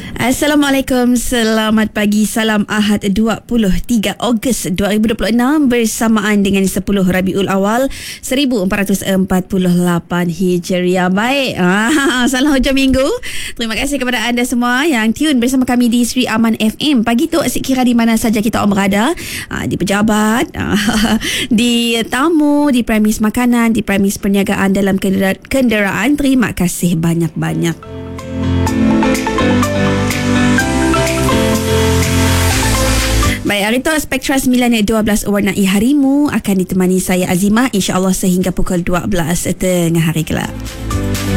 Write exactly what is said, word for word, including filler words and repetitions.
Assalamualaikum, selamat pagi, salam Ahad dua puluh tiga Ogos dua ribu dua puluh enam bersamaan dengan sepuluh Rabiul Awal seribu empat ratus empat puluh lapan Hijriah. Baik, ah, salam hujung minggu. Terima kasih kepada anda semua yang tune bersama kami di Sri Aman F M. Pagi tu sekira di mana saja kita orang berada, ah, di pejabat, ah, di tamu, di premis makanan, di premis perniagaan dalam kendera- kenderaan. Terima kasih banyak-banyak. Baik, hari itu Spektra sembilan dua belas warnai harimu akan ditemani saya Azimah, insya-Allah sehingga pukul dua belas tengah hari kelak.